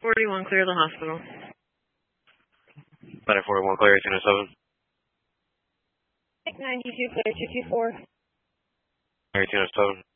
41, clear the hospital. Planet 41, clear 1807. 92, clear 224. Clear 1807.